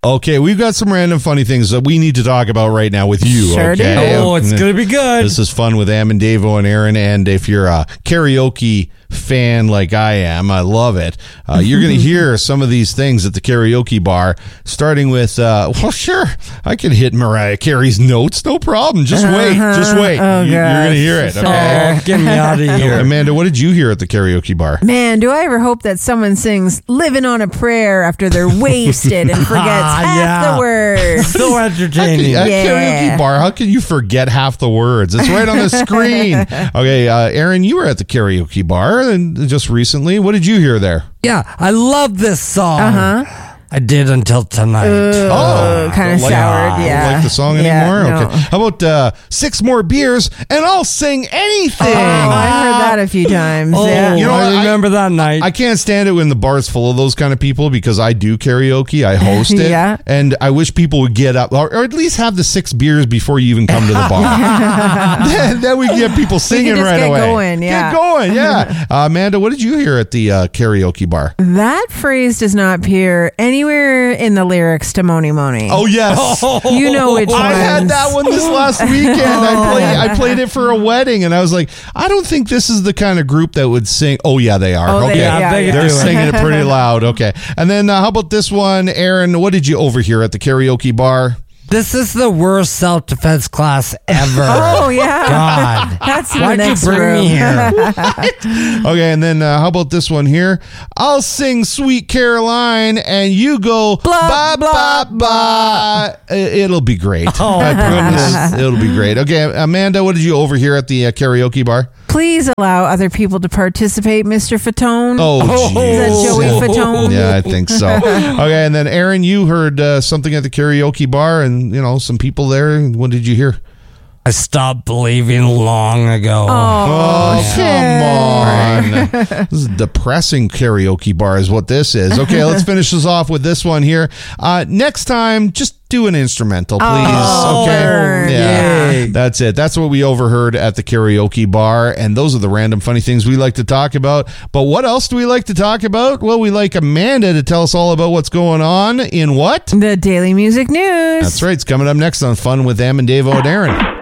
Okay, we've got some random funny things that we need to talk about right now with you. Sure okay? do. Oh, it's going to be good. This is fun with Am and Davo and Aaron. And if you're a karaoke fan like I am, I love it. You're going to hear some of these things at the karaoke bar, starting with, well, sure, I can hit Mariah Carey's notes. No problem. Just wait. Just wait. Oh, You're going to hear it. Sure. Okay. Get me out of here. Amanda, what did you hear at the karaoke bar? Man, do I ever hope that someone sings "Living on a Prayer" after they're wasted and forgets half the words. So entertaining. At Yeah. karaoke bar, how can you forget half the words? It's right on the screen. Okay, Aaron, you were at the karaoke bar and just recently. What did you hear there? Yeah, I love this song. I did until tonight. Kind of Don't soured. don't Yeah. like the song Yeah, anymore? no. Okay. How about 6 more beers and I'll sing anything? Oh, I heard that a few times. Oh, Yeah. You know, I remember that night. I can't stand it when the bar's full of those kind of people because I do karaoke. I host it. Yeah. And I wish people would get up or at least have the 6 beers before you even come to the bar. then we get people singing just right get away. going, yeah. Get going, yeah. Amanda, what did you hear at the karaoke bar? That phrase does not appear anywhere in the lyrics to Moni Moni. Oh, yes. You know which I had ones. that one this last weekend. I played it for a wedding, and I was like, I don't think this is the kind of group that would sing. Oh, yeah, they are. Oh, okay. they They're do it. singing it pretty loud. Okay. And then how about this one, Aaron? What did you overhear at the karaoke bar? This is the worst self-defense class ever. Oh, yeah. God. That's in the Why'd you next bring room. me here? Okay, and then how about this one here? I'll sing Sweet Caroline, and you go Blah, ba ba ba. It'll be great. I promise. It'll be great. Okay, Amanda, what did you overhear at the karaoke bar? Please allow other people to participate, Mr. Fatone. Oh, Is that geez. Joey Fatone? Yeah, I think so. Okay, and then Aaron, you heard something at the karaoke bar, and some people there. What did you hear? I stopped believing long ago. Oh, come on. This is a depressing karaoke bar is what this is. Okay, let's finish this off with this one here. Next time, just do an instrumental, please. Okay. Yeah. That's it. That's what we overheard at the karaoke bar. And those are the random funny things we like to talk about. But what else do we like to talk about? Well, we like Amanda to tell us all about what's going on in what? The Daily Music News. That's right. It's coming up next on Fun with Am and Davo and Aaron.